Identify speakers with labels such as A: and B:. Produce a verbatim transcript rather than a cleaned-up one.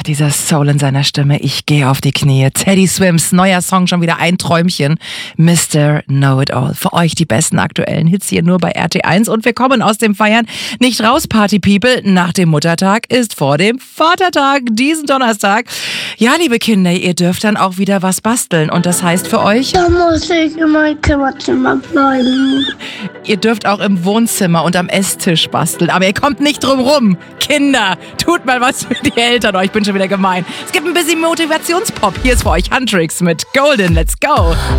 A: dieser Soul in seiner Stimme. Ich gehe auf die Knie. Teddy Swims, neuer Song, schon wieder ein Träumchen. Mister Know-It-All. Für euch die besten aktuellen Hits hier nur bei R T eins. Und wir kommen aus dem Feiern nicht raus, Party People. Nach dem Muttertag ist vor dem Vatertag, diesen Donnerstag. Ja, liebe Kinder, ihr dürft dann auch wieder was basteln. Und das heißt für euch...
B: Da muss ich in meinem Kinderzimmer bleiben.
A: Ihr dürft auch im Wohnzimmer und am Esstisch basteln. Aber ihr kommt nicht drum rum. Kinder, tut mal was für die Eltern. Oh, ich bin schon wieder gemein. Es gibt ein bisschen Motivationspop. Hier ist für euch Huntrix mit Golden. Let's go.